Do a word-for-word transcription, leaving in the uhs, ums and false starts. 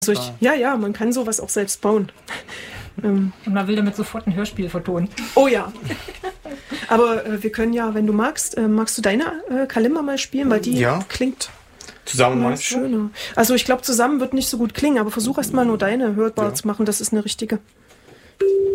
Also ich, ja, ja, man kann sowas auch selbst bauen. Und man will damit sofort ein Hörspiel vertonen. Oh ja. Aber äh, wir können ja, wenn du magst, äh, magst du deine äh, Kalimba mal spielen, weil die ja. klingt zusammen mal schöner. Also ich glaube, zusammen wird nicht so gut klingen, aber versuch erst mal nur deine hörbar ja. zu machen. Das ist eine richtige.